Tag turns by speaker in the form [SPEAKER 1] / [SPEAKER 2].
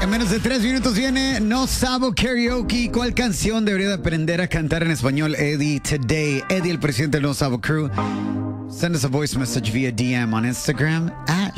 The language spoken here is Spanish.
[SPEAKER 1] En menos de 3 minutos viene No Sabo Karaoke. ¿Cuál canción debería de aprender a cantar en español Eddie today? Eddie, el presidente del No Sabo Crew. Send us a voice message via DM on Instagram